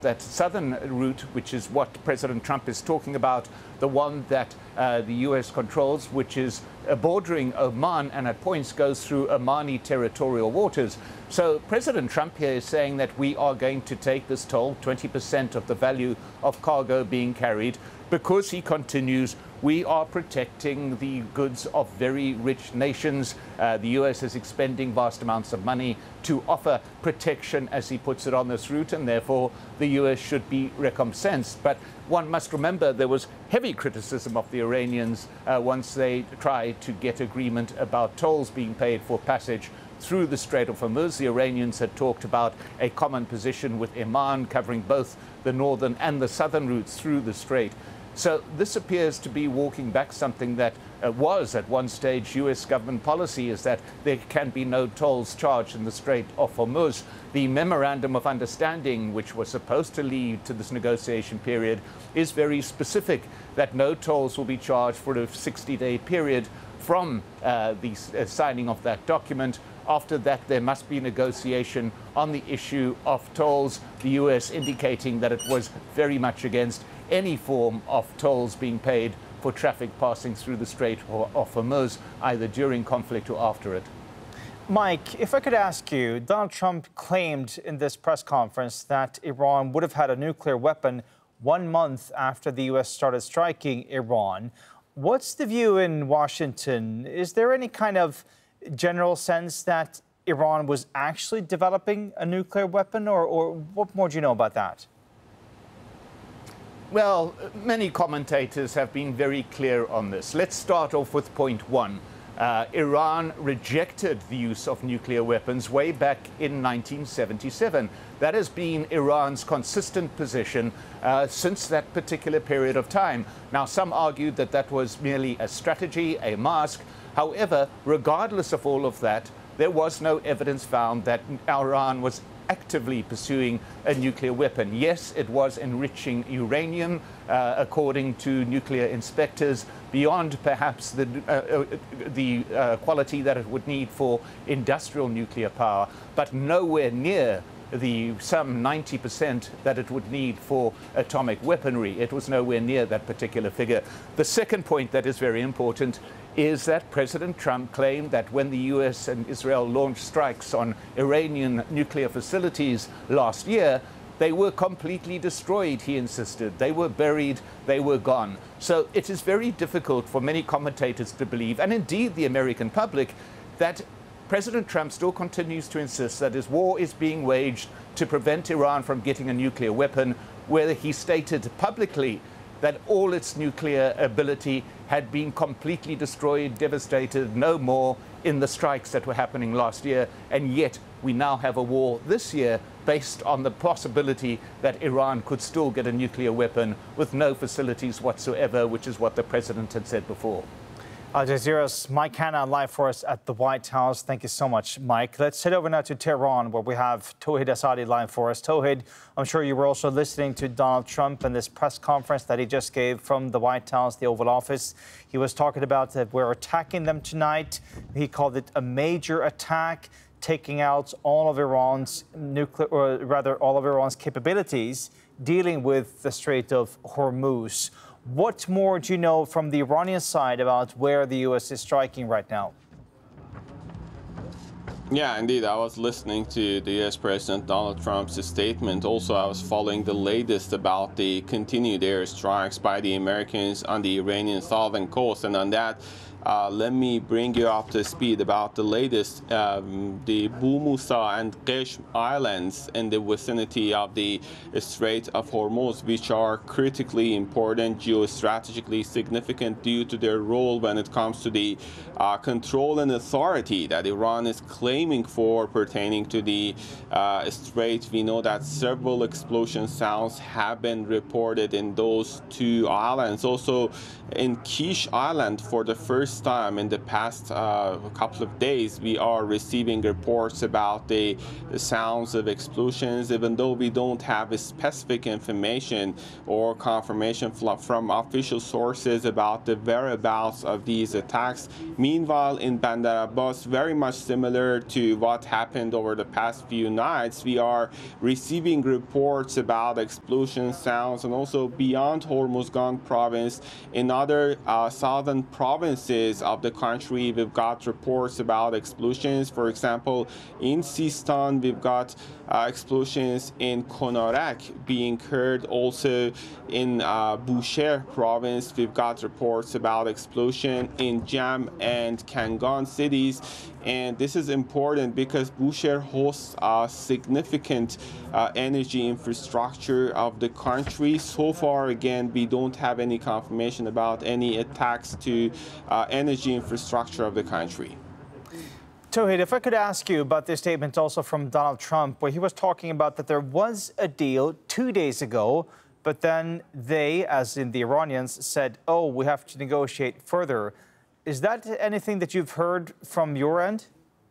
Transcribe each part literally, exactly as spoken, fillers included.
that southern route, which is what President Trump is talking about, the one that uh, the U S controls, which is uh, bordering Oman and at points goes through Omani territorial waters. So President Trump here is saying that we are going to take this toll, twenty percent of the value of cargo being carried, because he continues, we are protecting the goods of very rich nations. Uh, the U S is expending vast amounts of money to offer protection, as he puts it, on this route, and therefore the U S should be recompensed. But one must remember there was heavy criticism of the Iranians uh, once they tried to get agreement about tolls being paid for passage through the Strait of Hormuz. The Iranians had talked about a common position with Oman covering both the northern and the southern routes through the strait. So this appears to be walking back something that uh, was at one stage U S government policy, is that there can be no tolls charged in the Strait of Hormuz. The memorandum of understanding, which was supposed to lead to this negotiation period, is very specific that no tolls will be charged for a sixty-day period from uh, the uh, signing of that document. After that, there must be negotiation on the issue of tolls, the U S indicating that it was very much against any form of tolls being paid for traffic passing through the Strait of Hormuz, either during conflict or after it. Mike, if I could ask you, Donald Trump claimed in this press conference that Iran would have had a nuclear weapon one month after the U S started striking Iran. What's the view in Washington? Is there any kind of general sense that Iran was actually developing a nuclear weapon, or, or what more do you know about that? Well, many commentators have been very clear on this. Let's start off with point one. Uh, Iran rejected the use of nuclear weapons way back in nineteen seventy-seven. That has been Iran's consistent position uh, since that particular period of time. Now, some argued that that was merely a strategy, a mask. However, regardless of all of that, there was no evidence found that Iran was actively pursuing a nuclear weapon. Yes, it was enriching uranium, uh, according to nuclear inspectors, beyond perhaps the, uh, uh, the uh, quality that it would need for industrial nuclear power, but nowhere near the some ninety percent that it would need for atomic weaponry. It was nowhere near that particular figure. The second point that is very important is that President Trump claimed that when the U S and Israel launched strikes on Iranian nuclear facilities last year, they were completely destroyed, he insisted. They were buried, they were gone. So it is very difficult for many commentators to believe, and indeed the American public, that President Trump still continues to insist that his war is being waged to prevent Iran from getting a nuclear weapon, where he stated publicly that all its nuclear ability had been completely destroyed, devastated, no more in the strikes that were happening last year. And yet we now have a war this year based on the possibility that Iran could still get a nuclear weapon with no facilities whatsoever, which is what the president had said before. Al Jazeera's Mike Hanna live for us at the White House. Thank you so much, Mike. Let's head over now to Tehran, where we have Tauhid Asadi live for us. Tauhid, I'm sure you were also listening to Donald Trump and this press conference that he just gave from the White House, the Oval Office. He was talking about that we're attacking them tonight. He called it a major attack, taking out all of Iran's nuclear, or rather all of Iran's capabilities dealing with the Strait of Hormuz. What more do you know from the Iranian side about where the U S is striking right now? Yeah, indeed. I was listening to the U S President Donald Trump's statement. Also, I was following the latest about the continued airstrikes by the Americans on the Iranian southern coast. And on that, Uh, let me bring you up to speed about the latest. Um, the Bu Musa and Qeshm Islands in the vicinity of the Strait of Hormuz, which are critically important, geostrategically significant due to their role when it comes to the uh, control and authority that Iran is claiming for pertaining to the uh, strait. We know that several explosion sounds have been reported in those two islands. Also in Kish Island, for the first first time in the past uh, couple of days, we are receiving reports about the, the sounds of explosions, even though we don't have a specific information or confirmation from official sources about the whereabouts of these attacks. Meanwhile, in Bandar Abbas, very much similar to what happened over the past few nights, we are receiving reports about explosion sounds, and also beyond Hormuzgan province, in other uh, southern provinces of the country, we've got reports about explosions. For example, in Sistan, we've got uh, explosions in Konarak being heard. Also in uh, Bushehr province, we've got reports about explosion in Jam and Kangan cities. And this is important because Bushehr hosts a significant uh, energy infrastructure of the country. So far, again, we don't have any confirmation about any attacks to uh, energy infrastructure of the country. Tauhid, if I could ask you about this statement also from Donald Trump, where he was talking about that there was a deal two days ago, but then they, as in the Iranians, said, oh, we have to negotiate further. Is that anything that you've heard from your end?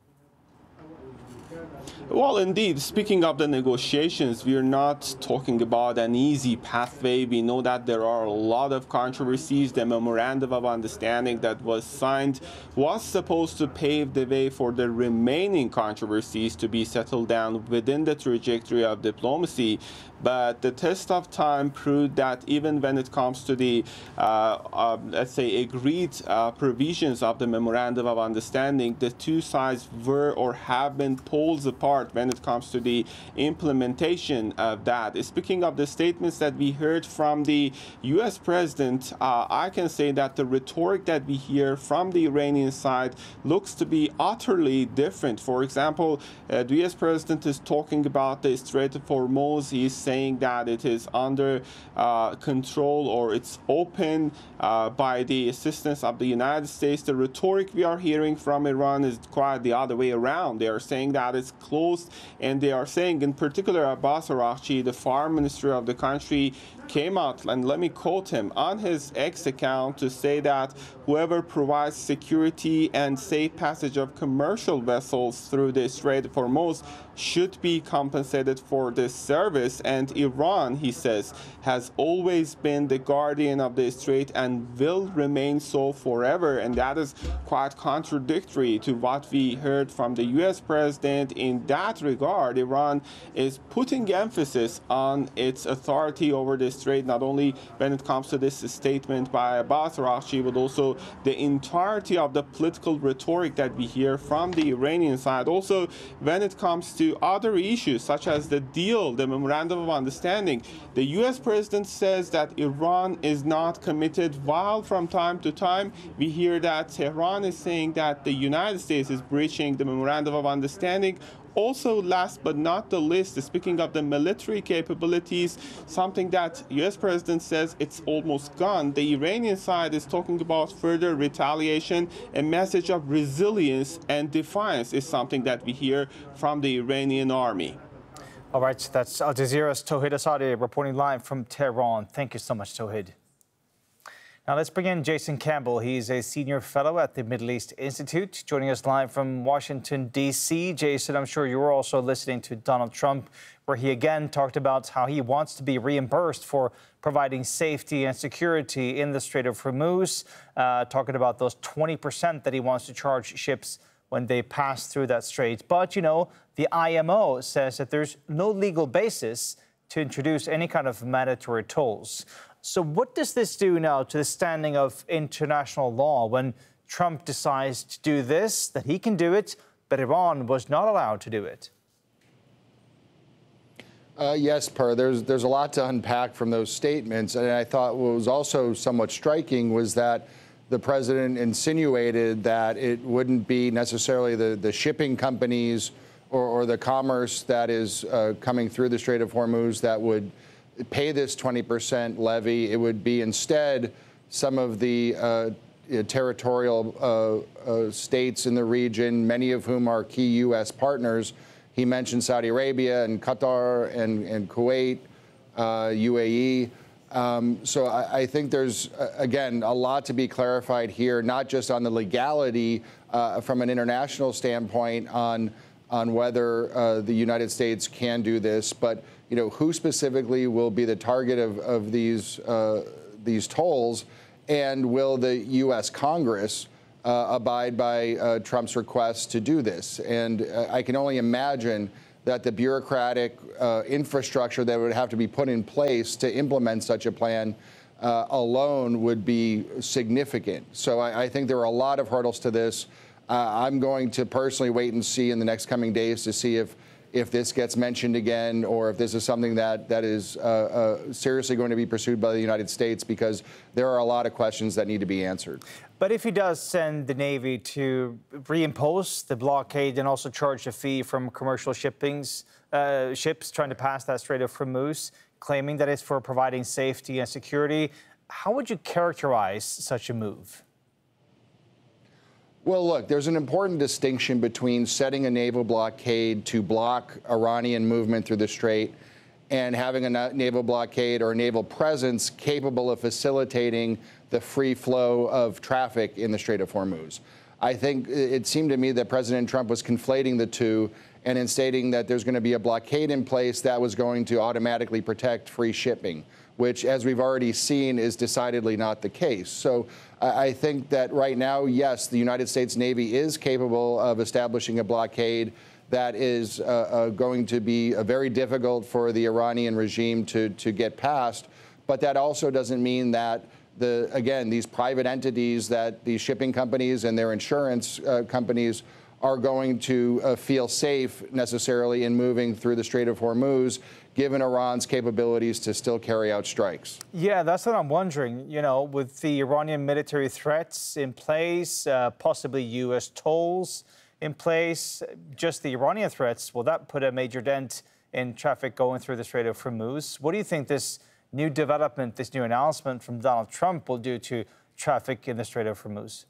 Well, indeed, speaking of the negotiations, we are not talking about an easy pathway. We know that there are a lot of controversies. The memorandum of understanding that was signed was supposed to pave the way for the remaining controversies to be settled down within the trajectory of diplomacy. But the test of time proved that even when it comes to the, uh, uh, let's say, agreed uh, provisions of the memorandum of understanding, the two sides were or have been poles apart when it comes to the implementation of that. Speaking of the statements that we heard from the U S president, uh, I can say that the rhetoric that we hear from the Iranian side looks to be utterly different. For example, uh, the U S president is talking about the Strait of Hormuz. He's saying that it is under uh, control, or it's open uh, by the assistance of the United States. The rhetoric we are hearing from Iran is quite the other way around. They are saying that it's closed, and they are saying, in particular, Abbas Araghchi, the foreign minister of the country, came out, and let me quote him, on his X account to say that whoever provides security and safe passage of commercial vessels through the Strait of Hormuz should be compensated for this service. And Iran, he says, has always been the guardian of the strait and will remain so forever. And that is quite contradictory to what we heard from the U S president. In that regard, Iran is putting emphasis on its authority over the strait, not only when it comes to this statement by Abbas Araghchi, but also the entirety of the political rhetoric that we hear from the Iranian side. Also, when it comes to other issues such as the deal, the memorandum of understanding, the U S president says that Iran is not committed, while from time to time we hear that Tehran is saying that the United States is breaching the memorandum of understanding. Also, last but not the least, speaking of the military capabilities, something that U S president says it's almost gone. The Iranian side is talking about further retaliation. A message of resilience and defiance is something that we hear from the Iranian army. All right, that's Al Jazeera's Tauhid Asadi reporting live from Tehran. Thank you so much, Tauhid. Now let's bring in Jason Campbell. He's a senior fellow at the Middle East Institute, joining us live from Washington, D C Jason, I'm sure you were also listening to Donald Trump, where he again talked about how he wants to be reimbursed for providing safety and security in the Strait of Hormuz, uh, talking about those twenty percent that he wants to charge ships when they pass through that strait. But, you know, the I M O says that there's no legal basis to introduce any kind of mandatory tolls. So what does this do now to the standing of international law when Trump decides to do this, that he can do it, but Iran was not allowed to do it? Uh, yes, Per, there's, there's a lot to unpack from those statements. And I thought what was also somewhat striking was that the president insinuated that it wouldn't be necessarily the, the shipping companies or, or the commerce that is uh, coming through the Strait of Hormuz that would pay this twenty percent levy. It would be instead some of the uh, territorial uh, uh, states in the region, many of whom are key U S partners. He mentioned Saudi Arabia and Qatar and, and Kuwait, uh, U A E. Um, so I, I think there's, uh, again, a lot to be clarified here, not just on the legality uh, from an international standpoint on on whether uh, the United States can do this, but you know, who specifically will be the target of, of these uh, these tolls, and will the U S Congress uh, abide by uh, Trump's request to do this? And uh, I can only imagine that the bureaucratic uh, infrastructure that would have to be put in place to implement such a plan uh, alone would be significant. So I, I think there are a lot of hurdles to this. Uh, I'm going to personally wait and see in the next coming days to see if if this gets mentioned again, or if this is something that that is uh, uh, seriously going to be pursued by the United States, because there are a lot of questions that need to be answered. But if he does send the Navy to reimpose the blockade and also charge a fee from commercial shippings, uh, ships trying to pass that Strait of Hormuz, claiming that it's for providing safety and security, how would you characterize such a move? Well, look, there's an important distinction between setting a naval blockade to block Iranian movement through the Strait and having a naval blockade or a naval presence capable of facilitating the free flow of traffic in the Strait of Hormuz. I think it seemed to me that President Trump was conflating the two, and in stating that there's going to be a blockade in place that was going to automatically protect free shipping, which, as we've already seen, is decidedly not the case. So I think that right now, yes, the United States Navy is capable of establishing a blockade that is uh, uh, going to be uh, very difficult for the Iranian regime to, to get past. But that also doesn't mean that, the again, these private entities, that these shipping companies and their insurance uh, companies are going to uh, feel safe necessarily in moving through the Strait of Hormuz, given Iran's capabilities to still carry out strikes. Yeah, that's what I'm wondering. You know, with the Iranian military threats in place, uh, possibly U S tolls in place, just the Iranian threats, will that put a major dent in traffic going through the Strait of Hormuz? What do you think this new development, this new announcement from Donald Trump will do to traffic in the Strait of Hormuz?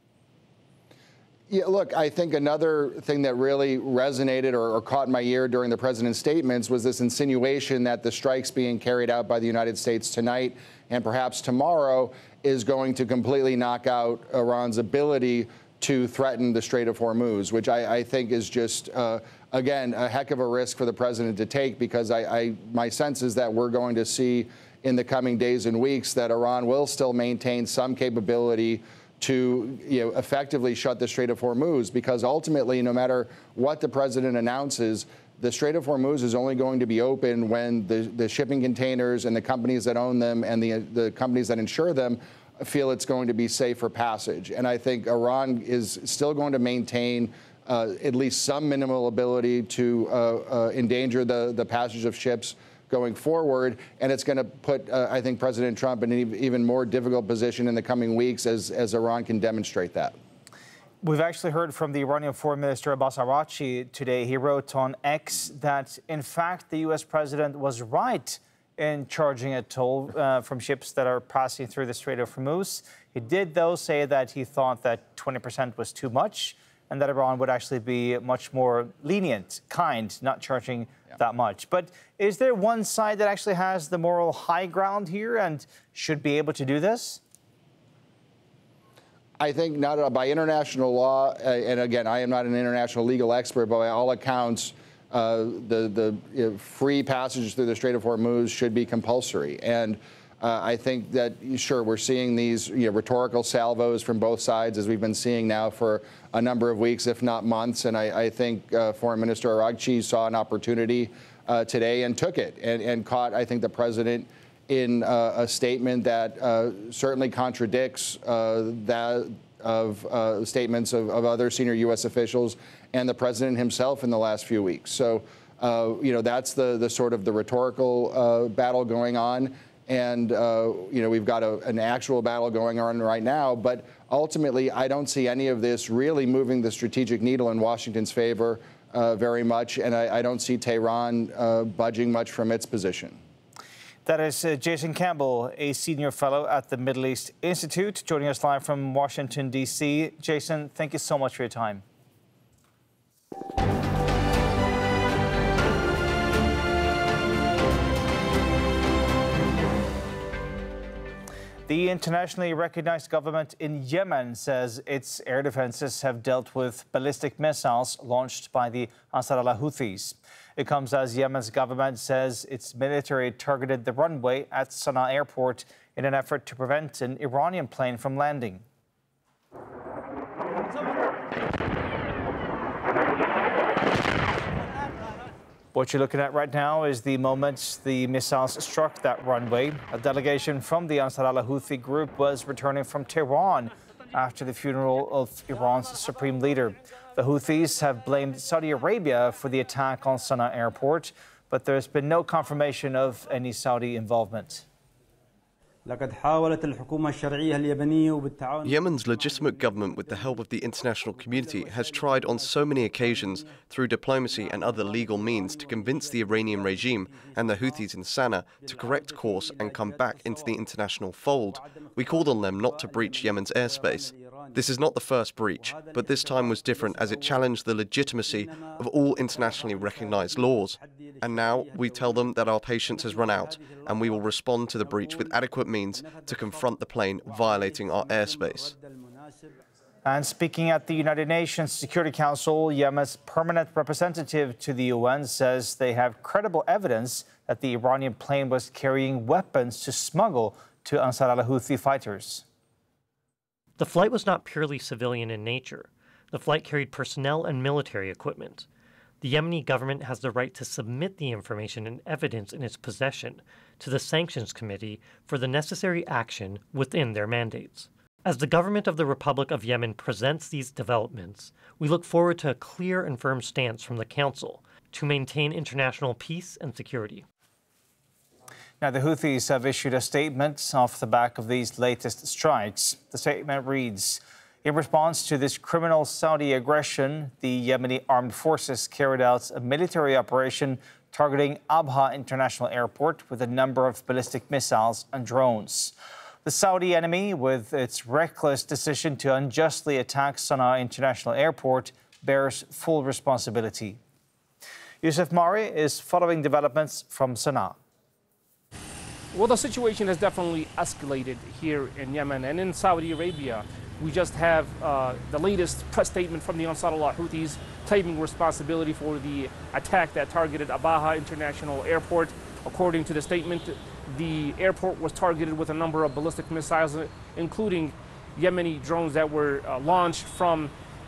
Yeah, look, I think another thing that really resonated or, or caught my ear during the president's statements was this insinuation that the strikes being carried out by the United States tonight and perhaps tomorrow is going to completely knock out Iran's ability to threaten the Strait of Hormuz, which I, I think is just, uh, again, a heck of a risk for the president to take, because I, I, my sense is that we're going to see in the coming days and weeks that Iran will still maintain some capability to you know, effectively shut the Strait of Hormuz, because ultimately, no matter what the president announces, the Strait of Hormuz is only going to be open when the, the shipping containers and the companies that own them and the, the companies that insure them feel it's going to be safe for passage. And I think Iran is still going to maintain uh, at least some minimal ability to uh, uh, endanger the, the passage of ships going forward, and it's going to put, uh, I think, President Trump in an even more difficult position in the coming weeks as, as Iran can demonstrate that. We've actually heard from the Iranian Foreign Minister Abbas Araghchi today. He wrote on X that, in fact, the U S president was right in charging a toll uh, from ships that are passing through the Strait of Hormuz. He did, though, say that he thought that twenty percent was too much, and that Iran would actually be much more lenient, kind, not charging yeah. that much. But is there one side that actually has the moral high ground here and should be able to do this? I think not by international law, uh, and again, I am not an international legal expert, but by all accounts, uh, the, the you know, free passage through the Strait of Hormuz should be compulsory. And Uh, I think that, sure, we're seeing these you know, rhetorical salvos from both sides, as we've been seeing now for a number of weeks, if not months. And I, I think uh, Foreign Minister Araghchi saw an opportunity uh, today and took it, and, and caught, I think, the president in uh, a statement that uh, certainly contradicts uh, that of uh, statements of, of other senior U S officials and the president himself in the last few weeks. So, uh, you know, that's the, the sort of the rhetorical uh, battle going on. And, uh, you know, we've got a, an actual battle going on right now. But ultimately, I don't see any of this really moving the strategic needle in Washington's favor uh, very much. And I, I don't see Tehran uh, budging much from its position. That is uh, Jason Campbell, a senior fellow at the Middle East Institute, joining us live from Washington, D C Jason, thank you so much for your time. The internationally recognized government in Yemen says its air defenses have dealt with ballistic missiles launched by the Ansar Allah Houthis. It comes as Yemen's government says its military targeted the runway at Sana'a airport in an effort to prevent an Iranian plane from landing. What you're looking at right now is the moment the missiles struck that runway. A delegation from the Ansar Allah Houthi group was returning from Tehran after the funeral of Iran's supreme leader. The Houthis have blamed Saudi Arabia for the attack on Sana'a airport, but there's been no confirmation of any Saudi involvement. Yemen's legitimate government, with the help of the international community, has tried on so many occasions through diplomacy and other legal means to convince the Iranian regime and the Houthis in Sana'a to correct course and come back into the international fold. We called on them not to breach Yemen's airspace. This is not the first breach, but this time was different as it challenged the legitimacy of all internationally recognized laws. And now we tell them that our patience has run out and we will respond to the breach with adequate means to confront the plane violating our airspace. And speaking at the United Nations Security Council, Yemen's permanent representative to the U N says they have credible evidence that the Iranian plane was carrying weapons to smuggle to Ansar Allah Houthi fighters. The flight was not purely civilian in nature. The flight carried personnel and military equipment. The Yemeni government has the right to submit the information and evidence in its possession to the Sanctions Committee for the necessary action within their mandates. As the government of the Republic of Yemen presents these developments, we look forward to a clear and firm stance from the Council to maintain international peace and security. Now, the Houthis have issued a statement off the back of these latest strikes. The statement reads, in response to this criminal Saudi aggression, the Yemeni armed forces carried out a military operation targeting Abha International Airport with a number of ballistic missiles and drones. The Saudi enemy, with its reckless decision to unjustly attack Sana'a International Airport, bears full responsibility. Youssef Mari is following developments from Sana'a. Well, the situation has definitely escalated here in Yemen and in Saudi Arabia. We just have uh, the latest press statement from the Ansar Allah Houthis claiming responsibility for the attack that targeted Abaha International Airport. According to the statement, the airport was targeted with a number of ballistic missiles, including Yemeni drones that were uh, launched from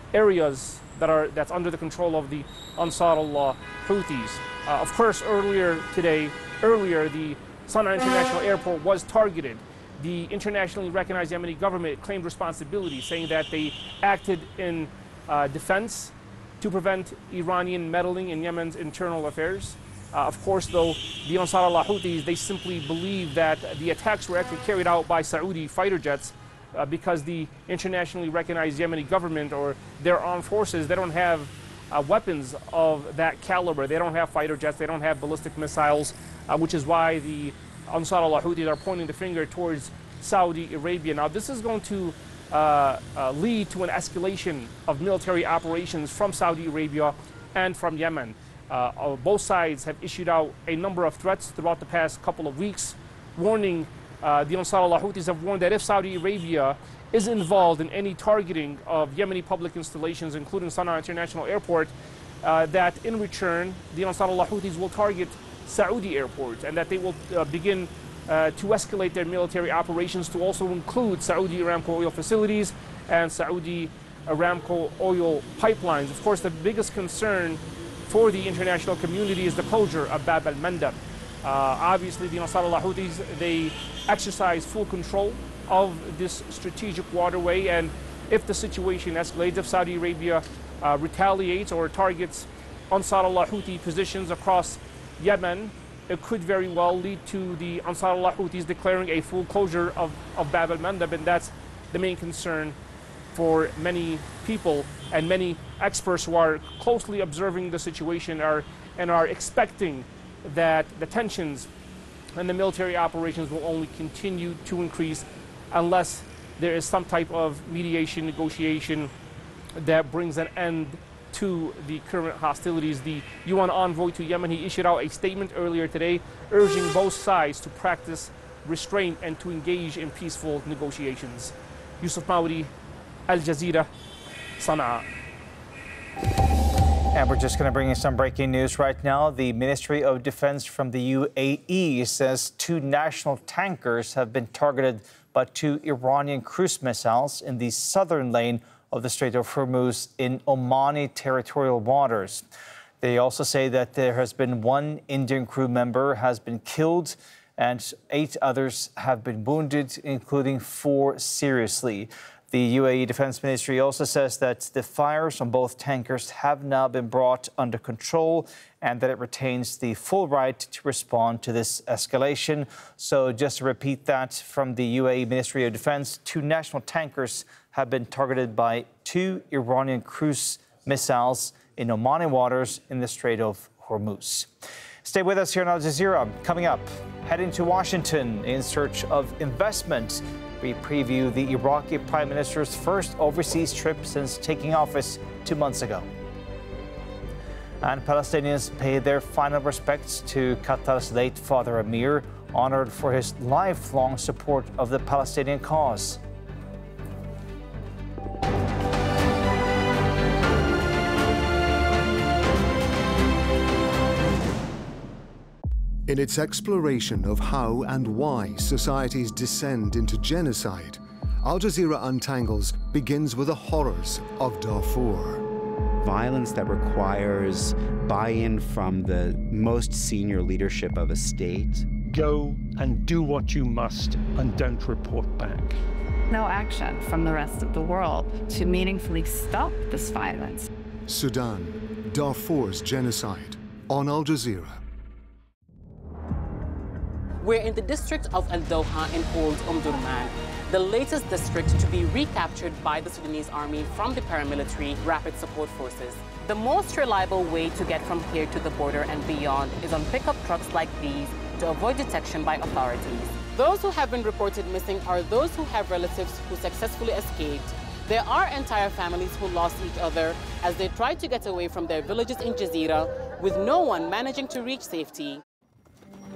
areas that are that's under the control of the Ansar Allah Houthis. Uh, of course, earlier today, earlier the Sana'a International Airport was targeted. The internationally recognized Yemeni government claimed responsibility, saying that they acted in uh, defense to prevent Iranian meddling in Yemen's internal affairs. Uh, of course, though, the Ansar Allah Houthis, they simply believe that the attacks were actually carried out by Saudi fighter jets uh, because the internationally recognized Yemeni government or their armed forces, they don't have uh, weapons of that caliber. They don't have fighter jets, they don't have ballistic missiles, uh, which is why the Ansar Allah Houthis are pointing the finger towards Saudi Arabia. Now, this is going to uh, uh, lead to an escalation of military operations from Saudi Arabia and from Yemen. Uh, both sides have issued out a number of threats throughout the past couple of weeks, warning, uh, the Ansar Allah Houthis have warned that if Saudi Arabia is involved in any targeting of Yemeni public installations, including Sana'a International Airport, uh, that in return, the Ansar Allah Houthis will target Saudi airports and that they will uh, begin uh, to escalate their military operations to also include Saudi Aramco oil facilities and Saudi Aramco oil pipelines. Of course, the biggest concern for the international community is the closure of Bab al-Mandab. Uh, obviously, the Ansar Allah Houthis, they exercise full control of this strategic waterway, and if the situation escalates, if Saudi Arabia uh, retaliates or targets Ansar Allah Houthi positions across Yemen, it could very well lead to the Ansar Allah Houthis declaring a full closure of, of Bab al-Mandab, and that's the main concern for many people and many experts who are closely observing the situation are and are expecting that the tensions and the military operations will only continue to increase unless there is some type of mediation, negotiation that brings an end to the current hostilities. The U N envoy to Yemen, he issued out a statement earlier today urging both sides to practice restraint and to engage in peaceful negotiations. Yusuf Maudi, Al Jazeera, Sana'a. And we're just going to bring you some breaking news right now. The Ministry of Defense from the U A E says two national tankers have been targeted by two Iranian cruise missiles in the southern lane of the Strait of Hormuz in Omani territorial waters. They also say that there has been one Indian crew member has been killed and eight others have been wounded, including four seriously. The U A E Defense Ministry also says that the fires on both tankers have now been brought under control and that it retains the full right to respond to this escalation. So just to repeat that from the U A E Ministry of Defense, two national tankers have been targeted by two Iranian cruise missiles in Omani waters in the Strait of Hormuz. Stay with us here on Al Jazeera. Coming up, heading to Washington in search of investment. We preview the Iraqi Prime Minister's first overseas trip since taking office two months ago. And Palestinians pay their final respects to Qatar's late father Amir, honored for his lifelong support of the Palestinian cause. In its exploration of how and why societies descend into genocide, Al Jazeera Untangles begins with the horrors of Darfur. Violence that requires buy-in from the most senior leadership of a state. Go and do what you must and don't report back. No action from the rest of the world to meaningfully stop this violence. Sudan, Darfur's genocide, on Al Jazeera. We're in the district of Al Doha in Old Umm Durman, the latest district to be recaptured by the Sudanese army from the paramilitary Rapid Support Forces. The most reliable way to get from here to the border and beyond is on pickup trucks like these to avoid detection by authorities. Those who have been reported missing are those who have relatives who successfully escaped. There are entire families who lost each other as they tried to get away from their villages in Jazeera, with no one managing to reach safety.